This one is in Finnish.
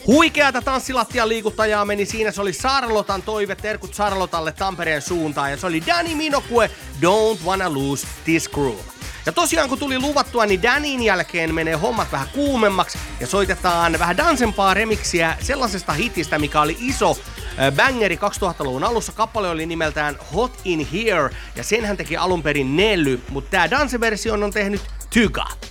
Huikeata tanssilattian liikuttajaa meni siinä, se oli Sarlotan toive, terkut Sarlotalle Tampereen suuntaan, ja se oli Danny Minogue, Don't Wanna Lose This Groove. Ja tosiaan kun tuli luvattua, niin Dannyn jälkeen menee hommat vähän kuumemmaksi ja soitetaan vähän dansempaa remixiä sellaisesta hitistä, mikä oli iso bangeri 2000-luvun alussa. Kappale oli nimeltään Hot in Here ja sen hän teki alun perin Nelly, mutta tää danseversion on tehnyt Tyga.